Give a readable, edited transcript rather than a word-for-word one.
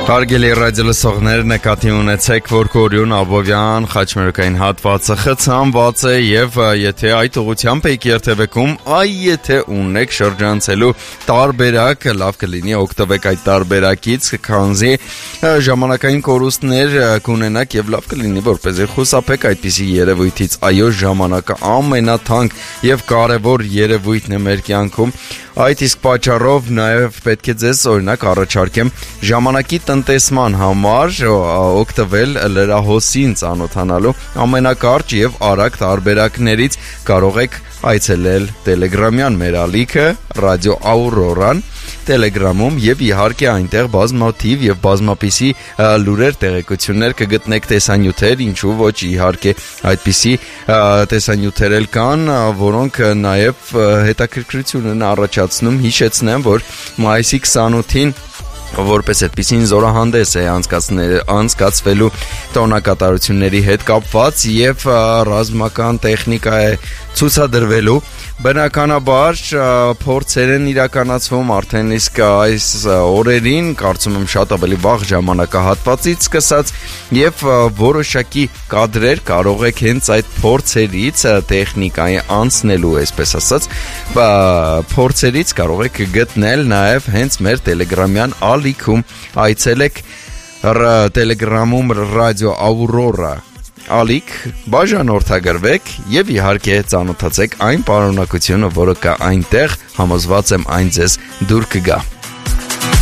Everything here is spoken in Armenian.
Հարգելի ռադիոլսողներ, նկատի ունեցեք, որ Գորյուն Աբովյան խաչմերուկային հատվածը խցանված է եւ եթե այդ ուղղությամբ եք երթևեկում, եթե ունեք շրջանցելու տարբերակ, լավ կլինի օգտվեք այդ տարբերակից, քանզի ժամանակային կորուստներ կունենաք եւ լավ կլինի որպեսզի խուսափեք այդպիսի երևույթից։ Այո, ժամանակը ամենաթանկ եւ կարեւոր երևույթն է մեր կյանքում։ Այդ իսկ պատճառով նաև պետք է ձեզ օրինակ առաջարկեմ ժամանակի տնտեսման համար օգտվել լրահոսին ծանոթանալու ամենակարճ եւ արագ տարբերակներից կարող եք այցելել Telegram-յան մեր ալիքը Ռադիո Աուրորան Telegram-ում եւ իհարկե այնտեղ բազմաթիվ եւ բազմապիսի լուրեր տեղեկություններ կգտնեք տեսանյութեր, ինչու ոչ իհարկե այդպիսի տեսանյութեր էլ կան, որոնք նաեւ հետաքրքրություն են առաջացնում։ Հիշեցնեմ, որ մայիսի 28-ին որպես այդպիսին զորահանդես է անցկացվելու տոնակատարությունների հետ կապված եւ ռազմական տեխնիկա է ցուցադրվելու։ Բնականաբար փորձեր են իրականացվում արդեն իսկ այս օրերին, կարծում եմ շատ ավելի վաղ ժամանակահատվածից սկսած եւ որոշակի կադրեր կարող եք հենց այդ փորձերից տեխնիկայի անցնելու, այսպես ասած, փորձերից կարող եք գտնել նաեւ հենց մեր Telegram-յան ալիքում, այցելեք Telegram-ում Ռադիո Աուրորա ալիք, բաժանորդագրվեք եւ իհարկե ծանոթացեք այն պարունակությունը, որը կա այնտեղ, համոզված եմ այն ձեզ դուր կգա։